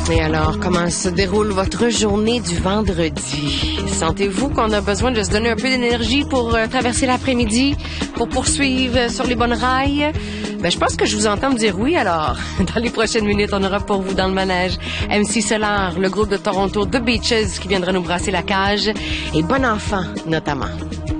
Et alors, comment se déroule votre journée du vendredi? Sentez-vous qu'on a besoin de se donner un peu d'énergie pour traverser l'après-midi, pour poursuivre sur les bonnes rails? Ben, je pense que je vous entends me dire oui, alors. Dans les prochaines minutes, on aura pour vous dans le manège MC Solar, le groupe de Toronto The Beaches qui viendra nous brasser la cage, et Bon Enfant, notamment.